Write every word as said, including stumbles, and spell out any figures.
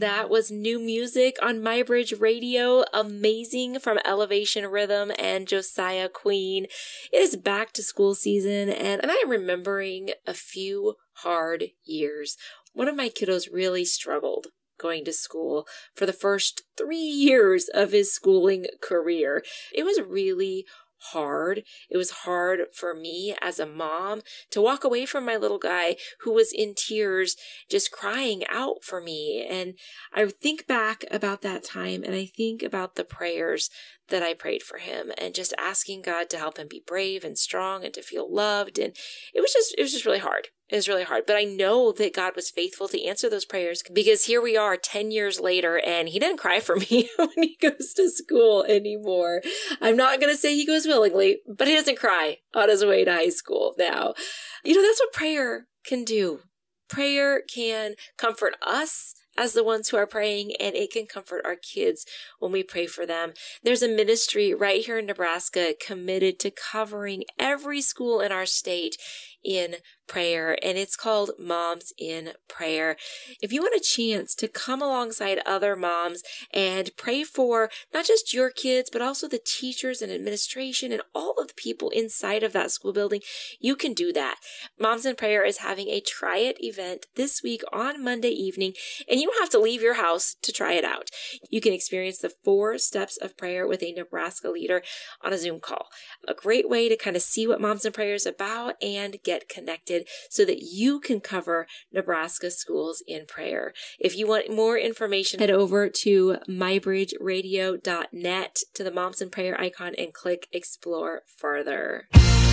That was new music on MyBridge Radio, Amazing from Elevation Rhythm and Josiah Queen. It is back to school season, and, and I'm remembering a few hard years. One of my kiddos really struggled going to school for the first three years of his schooling career. It was really hard. It was hard for me as a mom to walk away from my little guy who was in tears, just crying out for me. And I think back about that time and I think about the prayers that I prayed for him and just asking God to help him be brave and strong and to feel loved. And it was just, it was just really hard. It was really hard. But I know that God was faithful to answer those prayers because here we are ten years later and he didn't cry for me when he goes to school anymore. I'm not going to say he goes willingly, but he doesn't cry on his way to high school now. You know, that's what prayer can do. Prayer can comfort us as the ones who are praying, and it can comfort our kids when we pray for them. There's a ministry right here in Nebraska committed to covering every school in our state in prayer, and it's called Moms in Prayer. If you want a chance to come alongside other moms and pray for not just your kids, but also the teachers and administration and all of the people inside of that school building, you can do that. Moms in Prayer is having a Try It event this week on Monday evening, and you don't have to leave your house to try it out. You can experience the four steps of prayer with a Nebraska leader on a Zoom call. A great way to kind of see what Moms in Prayer is about and get connected so that you can cover Nebraska schools in prayer. If you want more information, head over to my bridge radio dot net to the Moms in Prayer icon and click Explore Further.